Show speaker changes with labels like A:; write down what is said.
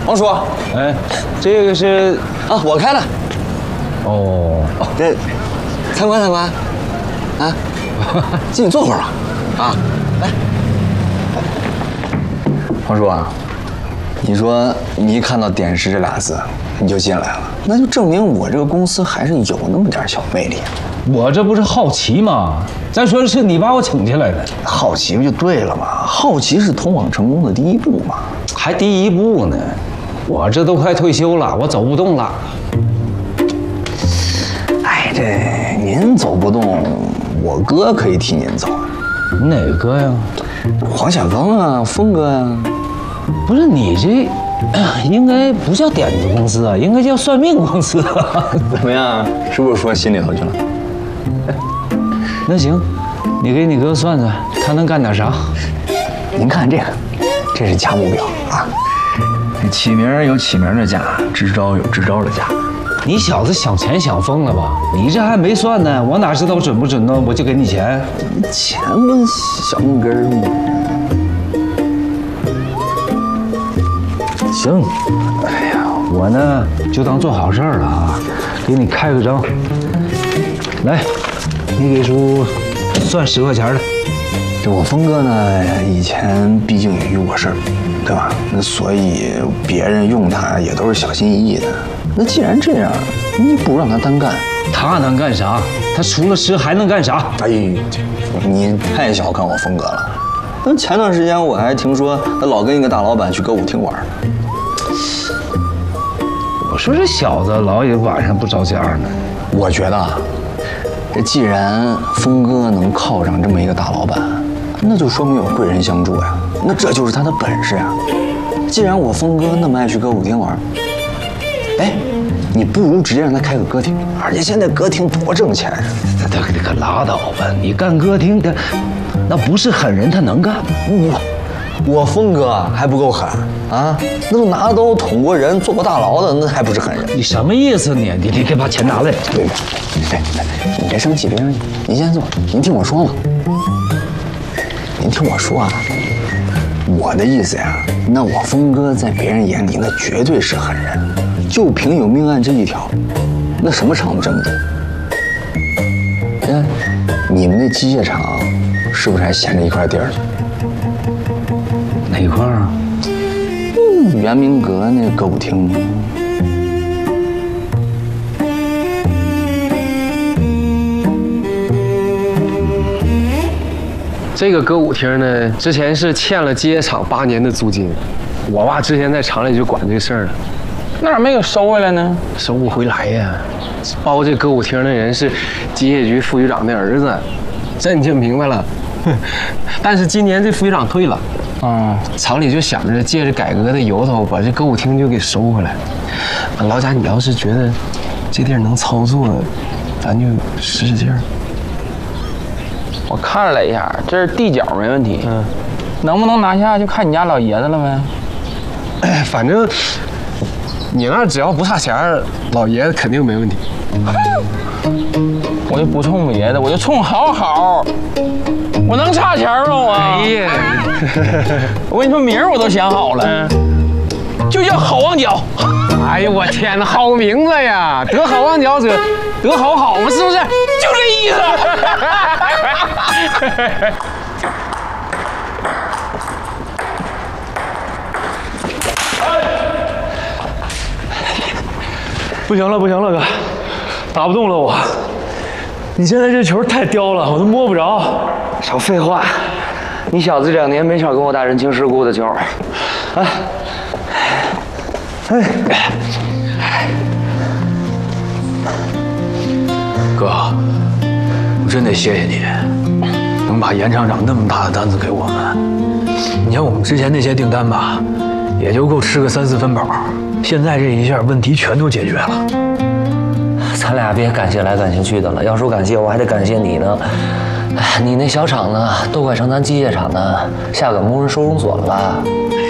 A: 王叔，
B: 哎，这个是
A: 啊，我开的。
B: 哦，
A: 这参观参观，啊，进去坐会儿吧。啊，来，王叔啊，你说你一看到点石这俩字，你就进来了，那就证明我这个公司还是有那么点小魅力。
B: 我这不是好奇吗？再说是你把我请进来的，
A: 好奇不就对了吗？好奇是通往成功的第一步嘛。
B: 还第一步呢。我这都快退休了，我走不动了。
A: 哎，这您走不动，我哥可以替您走啊。
B: 哪个呀？
A: 黄显峰啊，峰哥呀。
B: 不是你这，应该不叫点子公司啊，应该叫算命公司啊。
A: 怎么样？是不是说心里头去了？
B: 那行，你给你哥算算，他能干点啥？
A: 您看这个，这是价目表啊。起名有起名的价，支招有支招的价。
B: 你小子想钱想疯了吧？你这还没算呢，我哪知道准不准呢？我就给你钱，
A: 钱不小命根儿吗？
B: 行，哎呀，我呢就当做好事儿了啊，给你开个张。来，你给叔算10块钱的。
A: 这我峰哥呢，以前毕竟也遇过事儿，对吧？那所以别人用他也都是小心翼翼的。那既然这样，你不如让他单干。
B: 他能干啥？他除了吃还能干啥？
A: 哎，你太小看我峰哥了。那前段时间我还听说他老跟一个大老板去歌舞厅玩呢。
B: 我说这小子老也晚上不着家呢。
A: 我觉得啊，这既然峰哥能靠上这么一个大老板，那就说明有贵人相助呀。那这就是他的本事呀。既然我峰哥那么爱去歌舞厅玩，哎，你不如直接让他开个歌厅，而且现在歌厅多挣钱啊！
B: 他可拉倒吧，你干歌厅的，那不是狠人他能干。
A: 我峰哥还不够狠啊？那都拿刀捅过人、坐过大牢的，那还不是狠人？
B: 你什么意思你？你给把钱拿来。
A: 对，哎，你别生气，别生气，您先坐，您听我说嘛。您听我说啊，我的意思呀，那我峰哥在别人眼里那绝对是狠人，就凭有命案这一条，那什么厂都镇不住。哎，你们那机械厂是不是还闲着一块地儿？
B: 哪块啊？
A: 圆明阁那歌舞厅。
C: 这个歌舞厅呢，之前是欠了机械厂8年的租金，我爸之前在厂里就管这事儿了，
D: 那咋没给收回来呢？
C: 收不回来呀。包这歌舞厅的人是机械局副局长的儿子，这你就明白了。但是今年这副局长退了，厂里就想着借着改革的由头，把这歌舞厅就给收回来。老贾，你要是觉得这地儿能操作，咱就使使劲儿。
D: 我看了一下，这是地角没问题，能不能拿下就看你家老爷子了呗。
C: 反正你那只要不差钱，老爷子肯定没问题。
D: 我就不冲别的，我就冲好好。我能差钱吗我？
C: 哎呀，
D: 我跟你说，名儿我都想好了，就叫好望角。
C: 哎呦我天哪，好名字呀！得好望角者得好好嘛，是不是？
D: 就这意思。
E: 不行了，不行了，哥，打不动了我。你现在这球太刁了，我都摸不着。
F: 少废话，你小子这2年没少跟我打人情世故的球。
E: 哥，我真得谢谢你，能把严厂长那么大的单子给我们。你像我们之前那些订单吧，也就够吃个3、4分饱。现在这一下，问题全都解决了。
F: 咱俩别感谢来感谢去的了，要说感谢，我还得感谢你呢。你那小厂呢，都快成咱机械厂的下岗工人收容所了吧？